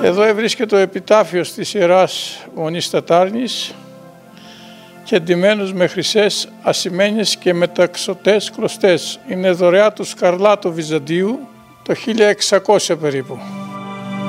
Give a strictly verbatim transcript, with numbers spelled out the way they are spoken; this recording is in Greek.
Εδώ βρίσκεται ο επιτάφιος της Ιεράς Μονής Τατάρνης και ντυμένος με χρυσές ασημένιες και μεταξωτές κλωστές. Είναι δωρεά του Σκαρλάτου Βυζαντίου το χίλια εξακόσια περίπου.